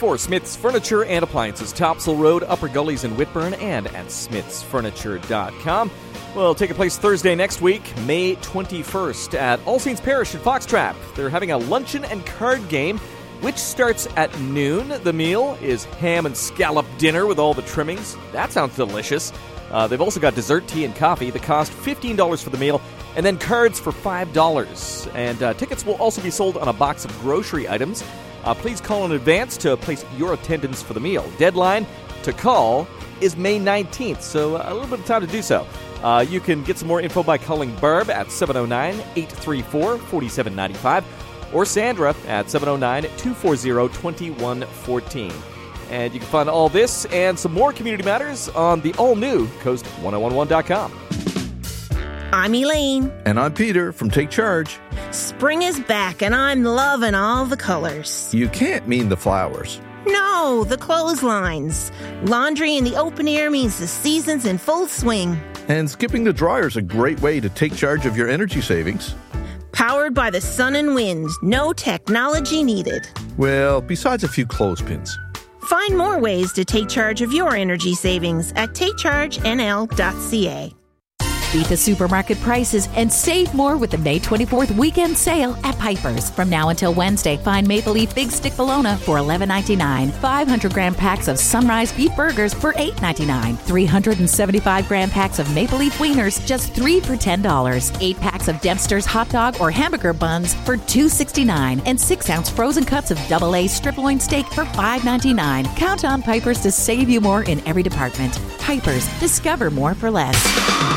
for Smith's Furniture and Appliances, Topsail Road, Upper Gullies in Whitburn, and at smithsfurniture.com. Will take place Thursday next week, May 21st, at All Saints Parish in Foxtrap. They're having a luncheon and card game, which starts at noon. The meal is ham and scallop dinner with all the trimmings. That sounds delicious. They've also got dessert, tea, and coffee. The cost $15 for the meal, and then cards for $5. And tickets will also be sold on a box of grocery items. Please call in advance to place your attendance for the meal. Deadline to call is May 19th, so a little bit of time to do so. You can get some more info by calling Barb at 709-834-4795 or Sandra at 709-240-2114. And you can find all this and some more community matters on the all-new Coast1011.com. I'm Elaine. And I'm Peter from Take Charge. Spring is back and I'm loving all the colors. You can't mean the flowers. No, the clotheslines. Laundry in the open air means the season's in full swing. And skipping the dryer is a great way to take charge of your energy savings. Powered by the sun and wind. No technology needed. Well, besides a few clothespins. Find more ways to take charge of your energy savings at takechargenl.ca. Beat the supermarket prices and save more with the May 24th weekend sale at Piper's. From now until Wednesday, find Maple Leaf Big Stick Bologna for $11.99. 500-gram packs of Sunrise Beef Burgers for $8.99. 375-gram packs of Maple Leaf Wieners, just $3 for $10. 8 packs of Dempster's Hot Dog or Hamburger Buns for $2.69. And 6-ounce frozen cuts of AA strip loin steak for $5.99. Count on Piper's to save you more in every department. Piper's, discover more for less.